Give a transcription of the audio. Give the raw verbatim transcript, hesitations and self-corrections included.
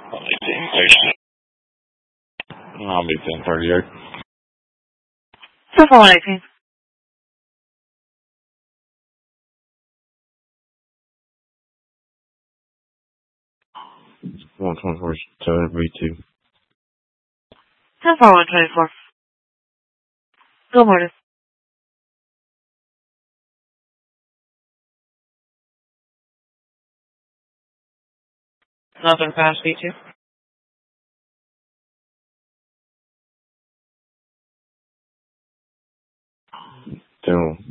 eighteen thirty. I'll be ten thirty-eight. ten four one eighteen. one twenty-four, seven B two. ten four one twenty-four. Good morning. Nothing past B two. Two.